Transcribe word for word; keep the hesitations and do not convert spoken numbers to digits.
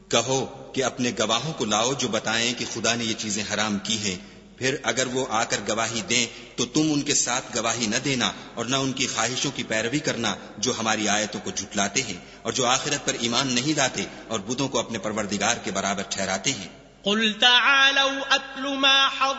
कहो कि अपने गवाहों को लाओ जो बताएं कि खुदा ने ये चीजें हराम की हैं। फिर अगर वो आकर गवाही दें तो तुम उनके साथ गवाही न देना और न उनकी ख्वाहिशों की पैरवी करना जो हमारी आयतों को झुटलाते हैं और जो आखिरत पर ईमान नहीं लाते और बुतों को अपने परवरदिगार के बराबर ठहराते हैं।